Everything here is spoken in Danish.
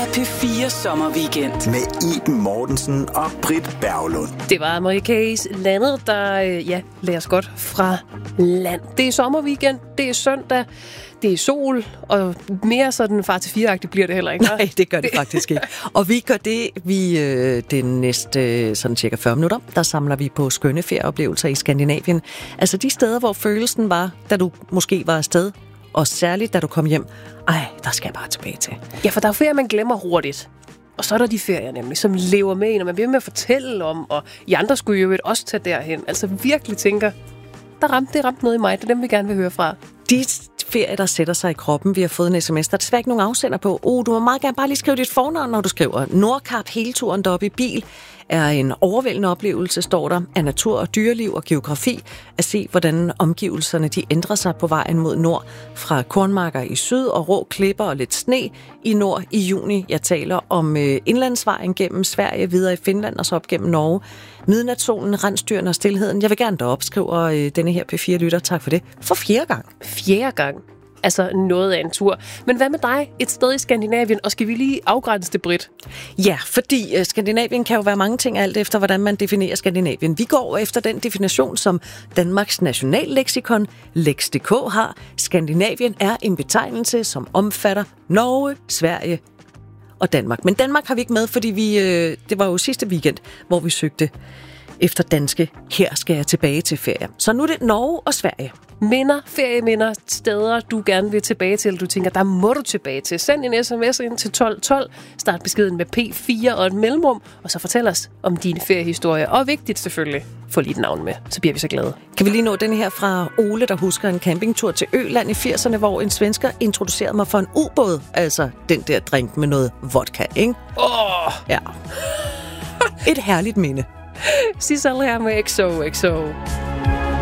P4 Sommerweekend. Med Iben Mortensen og Britt Berglund. Det var Marie K's Landet, der lagde os godt fra land. Det er sommerweekend, det er søndag, det er sol, og mere sådan far til fire-agtigt bliver det heller ikke. Nej, det gør det faktisk ikke. Og vi gør det, den næste sådan cirka 40 minutter, der samler vi på skønne ferieoplevelser i Skandinavien. Altså de steder, hvor følelsen var, da du måske var afsted, og særligt da du kom hjem. Der skal jeg bare tilbage til. Ja, for der er ferier, man glemmer hurtigt. Og så er der de ferier nemlig, som lever med en, og man bliver med at fortælle om, og I andre skulle jo også tage derhen. Altså virkelig tænker, det ramte noget i mig, det er dem, vi gerne vil høre fra. De ferier, der sætter sig i kroppen, vi har fået en sms, der er desværre ikke nogen afsender på. Du må meget gerne bare lige skrive dit fornavn, når du skriver. Nordkap hele turen deroppe i bil er en overvældende oplevelse, står der, af natur og dyreliv og geografi, at se, hvordan omgivelserne de ændrer sig på vejen mod nord, fra kornmarker i syd og rå klipper og lidt sne i nord i juni. Jeg taler om indlandsvejen gennem Sverige, videre i Finland og så op gennem Norge. Midnatssolen, rensdyrene og stilheden. Jeg vil gerne derop, skriver denne her P4-lytter. Tak for det. For 4. gang. 4. gang. Altså noget af en tur. Men hvad med dig? Et sted i Skandinavien, og skal vi lige afgrænse det, Britt? Ja, fordi Skandinavien kan jo være mange ting, alt efter hvordan man definerer Skandinavien. Vi går efter den definition, som Danmarks nationalleksikon, Lex.dk, har. Skandinavien er en betegnelse, som omfatter Norge, Sverige og Danmark. Men Danmark har vi ikke med, fordi det var jo sidste weekend, hvor vi søgte efter danske. Her skal jeg tilbage til ferie. Så nu er det Norge og Sverige. Ferieminder, steder du gerne vil tilbage til, eller du tænker, der må du tilbage til. Send en sms ind til 1212, start beskeden med P4 og et mellemrum, og så fortæl os om dine feriehistorier. Og vigtigt selvfølgelig, få lige et navn med, så bliver vi så glade. Kan vi lige nå den her fra Ole, der husker en campingtur til Øland i 80'erne, hvor en svensker introducerede mig for en ubåd, altså den der drink med noget vodka, ikke? Ja. Et herligt minde. Sissel her med XOXO.